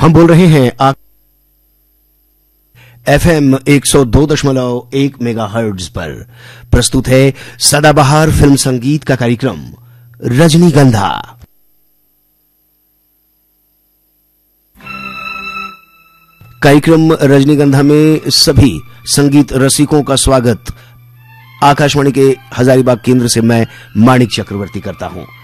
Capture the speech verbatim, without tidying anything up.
हम बोल रहे हैं एफ एम एक सौ दो दशमलव एक मेगा हर्ट्ज पर। प्रस्तुत है सदाबहार फिल्म संगीत का कार्यक्रम रजनीगंधा। कार्यक्रम रजनीगंधा में सभी संगीत रसिकों का स्वागत आकाशवाणी के हजारीबाग केंद्र से मैं माणिक चक्रवर्ती करता हूं।